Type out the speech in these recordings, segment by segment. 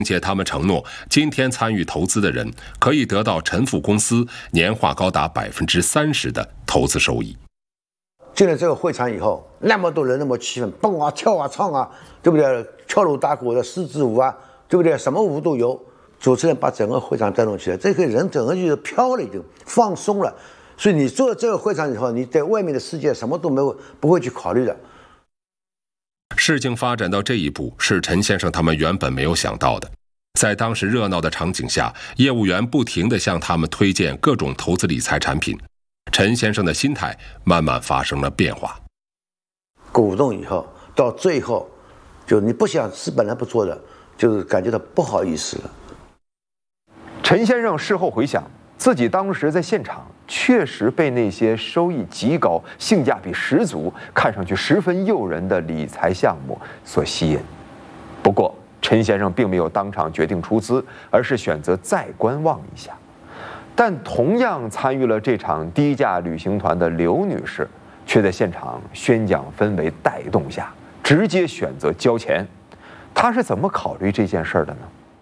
并且他们承诺，今天参与投资的人可以得到陈富公司年化高达30%的投资收益。 进了这个会场以后，那么多人，那么气氛，蹦啊、跳啊、唱啊，对不对？敲锣打鼓的狮子舞啊，对不对？什么舞都有。主持人把整个会场带动起来，这个人整个就是飘了，已经放松了。所以你做了这个会场以后，你在外面的世界什么都没有，不会去考虑的。 事情发展到这一步，是陈先生他们原本没有想到的。在当时热闹的场景下，业务员不停地向他们推荐各种投资理财产品，陈先生的心态慢慢发生了变化。 鼓动以后，到最后，就你不想是本来不做的，就是感觉到不好意思了。 陈先生事后回想，自己当时在现场确实被那些收益极高、性价比十足、看上去十分诱人的理财项目所吸引。不过，陈先生并没有当场决定出资，而是选择再观望一下。但同样参与了这场低价旅行团的刘女士，却在现场宣讲氛围带动下，直接选择交钱。她是怎么考虑这件事的呢？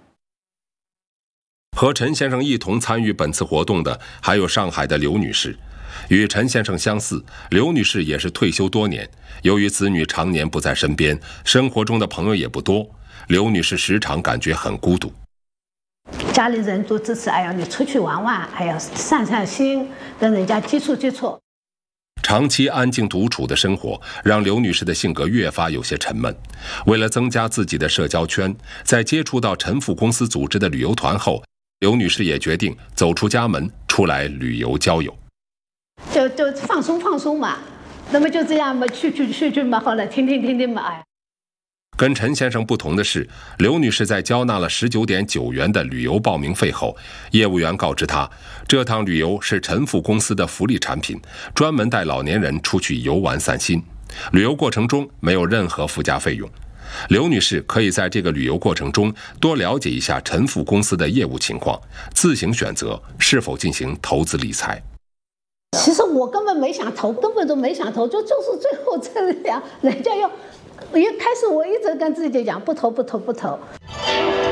和陈先生一同参与本次活动的还有上海的刘女士。与陈先生相似，刘女士也是退休多年，由于子女常年不在身边，生活中的朋友也不多，刘女士时常感觉很孤独。 家里人都支持，哎呀，你出去玩玩，哎呀，散散心，跟人家接触接触。 长期安静独处的生活，让刘女士的性格越发有些沉闷。为了增加自己的社交圈，在接触到陈富公司组织的旅游团后，刘女士也决定走出家门，出来旅游交友。 就放松嘛，那么就这样嘛，去嘛，好了，听嘛，哎。 跟陈先生不同的是，刘女士在交纳了19.9元的旅游报名费后，业务员告知她，这趟旅游是陈富公司的福利产品，专门带老年人出去游玩散心。旅游过程中没有任何附加费用。刘女士可以在这个旅游过程中多了解一下陈富公司的业务情况，自行选择是否进行投资理财。 其实我根本没想投，根本都没想投，就是最后这样，人家要。一开始我一直跟自己讲不投，